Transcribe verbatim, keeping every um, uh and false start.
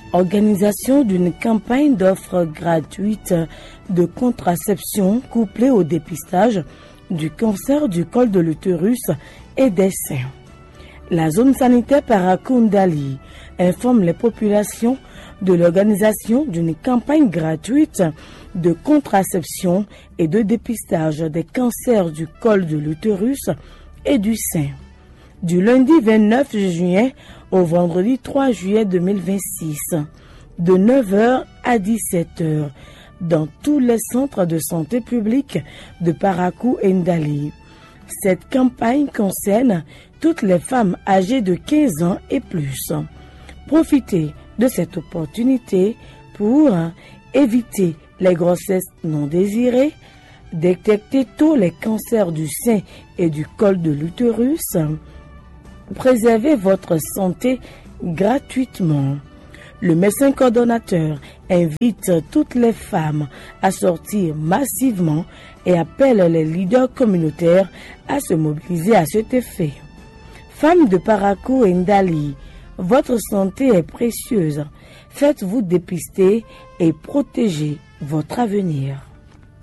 Organisation d'une campagne d'offres gratuites de contraception couplée au dépistage du cancer du col de l'utérus et des seins. La zone sanitaire Parakou-Ndali informe les populations de l'organisation d'une campagne gratuite de contraception et de dépistage des cancers du col de l'utérus et du sein. Du lundi vingt-neuf juillet au vendredi trois juillet deux mille vingt-six, de neuf heures à dix-sept heures, dans tous les centres de santé publics de Parakou et Ndali. Cette campagne concerne toutes les femmes âgées de quinze ans et plus. Profitez de cette opportunité pour éviter les grossesses non désirées, détecter tôt les cancers du sein et du col de l'utérus, préserver votre santé gratuitement. Le médecin coordonnateur invite toutes les femmes à sortir massivement et appelle les leaders communautaires à se mobiliser à cet effet. Femmes de Parakou et Ndali, votre santé est précieuse. Faites-vous dépister et protégez votre avenir.